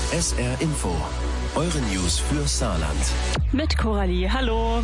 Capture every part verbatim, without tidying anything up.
S R Info. Eure News für Saarland. Mit Coralie, hallo.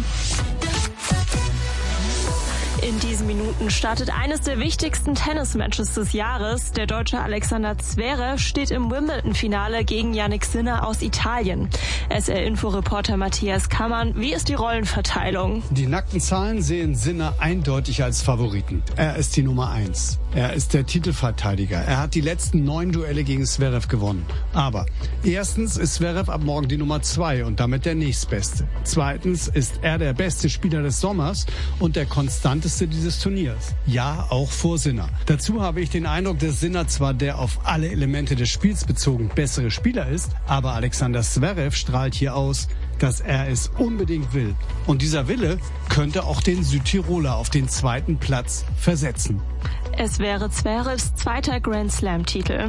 In diesen Minuten startet eines der wichtigsten Tennismatches des Jahres. Der Deutsche Alexander Zverev steht im Wimbledon-Finale gegen Jannik Sinner aus Italien. S R-Info-Reporter Matthias Kammann, wie ist die Rollenverteilung? Die nackten Zahlen sehen Sinner eindeutig als Favoriten. Er ist die Nummer eins. Er ist der Titelverteidiger. Er hat die letzten neun Duelle gegen Zverev gewonnen. Aber erstens ist Zverev ab morgen die Nummer zwei und damit der nächstbeste. Zweitens ist er der beste Spieler des Sommers und der konstanteste dieses Turniers. Ja, auch vor Sinner. Dazu habe ich den Eindruck, dass Sinner zwar der auf alle Elemente des Spiels bezogen bessere Spieler ist, aber Alexander Zverev strahlt hier aus, dass er es unbedingt will. Und dieser Wille könnte auch den Südtiroler auf den zweiten Platz versetzen. Es wäre Zverevs zweiter Grand-Slam-Titel.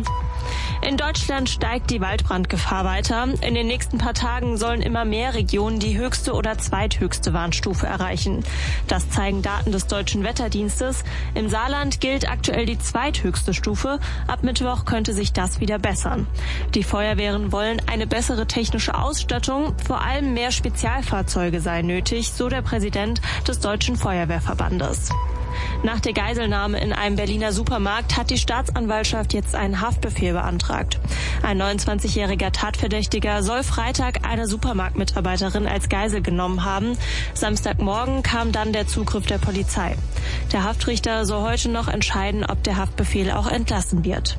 In Deutschland steigt die Waldbrandgefahr weiter. In den nächsten paar Tagen sollen immer mehr Regionen die höchste oder zweithöchste Warnstufe erreichen. Das zeigen Daten des Deutschen Wetterdienstes. Im Saarland gilt aktuell die zweithöchste Stufe. Ab Mittwoch könnte sich das wieder bessern. Die Feuerwehren wollen eine bessere technische Ausstattung. Vor allem mehr Spezialfahrzeuge seien nötig, so der Präsident des Deutschen Feuerwehrverbandes. Nach der Geiselnahme in einem Berliner Supermarkt hat die Staatsanwaltschaft jetzt einen Haftbefehl beantragt. Ein neunundzwanzigjähriger Tatverdächtiger soll Freitag eine Supermarktmitarbeiterin als Geisel genommen haben. Samstagmorgen kam dann der Zugriff der Polizei. Der Haftrichter soll heute noch entscheiden, ob der Haftbefehl auch entlassen wird.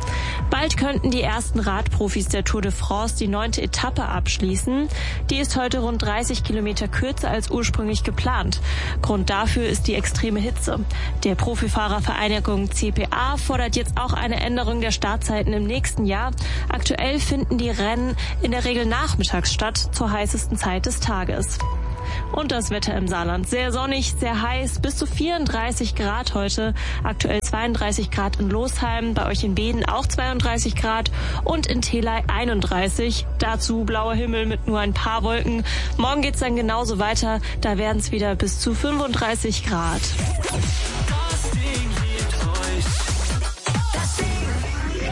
Bald könnten die ersten Radprofis der Tour de France die neunte Etappe abschließen. Die ist heute rund dreißig Kilometer kürzer als ursprünglich geplant. Grund dafür ist die extreme Hitze. Der Profifahrervereinigung C P A fordert jetzt auch eine Änderung der Startzeiten im nächsten Jahr. Aktuell finden die Rennen in der Regel nachmittags statt, zur heißesten Zeit des Tages. Und das Wetter im Saarland. Sehr sonnig, sehr heiß, bis zu vierunddreißig Grad heute. Aktuell zweiunddreißig Grad in Losheim, bei euch in Beden auch zweiunddreißig Grad und in Theley einunddreißig. Dazu blauer Himmel mit nur ein paar Wolken. Morgen geht's dann genauso weiter, da werden es wieder bis zu fünfunddreißig Grad. Das Ding liebt euch. Das Ding.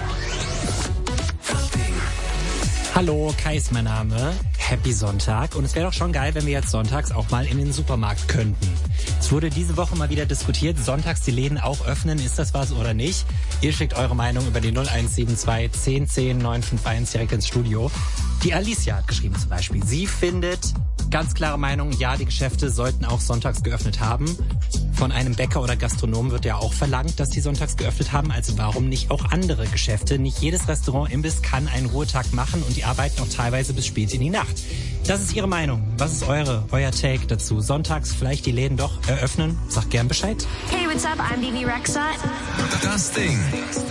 Das Ding. Hallo, Kai ist mein Name. Happy Sonntag. Und es wäre doch schon geil, wenn wir jetzt sonntags auch mal in den Supermarkt könnten. Es wurde diese Woche mal wieder diskutiert, sonntags die Läden auch öffnen. Ist das was oder nicht? Ihr schickt eure Meinung über die null eins sieben zwei zehn zehn neun fünf eins direkt ins Studio. Die Alicia hat geschrieben zum Beispiel. Sie findet, ganz klare Meinung, ja, die Geschäfte sollten auch sonntags geöffnet haben. Von einem Bäcker oder Gastronom wird ja auch verlangt, dass die sonntags geöffnet haben. Also warum nicht auch andere Geschäfte? Nicht jedes Restaurant, Imbiss kann einen Ruhetag machen und die arbeiten auch teilweise bis spät in die Nacht. Das ist Ihre Meinung. Was ist eure, euer Take dazu? Sonntags vielleicht die Läden doch eröffnen? Sagt gern Bescheid. Hey, what's up? I'm Bibi Rexha. Das Ding.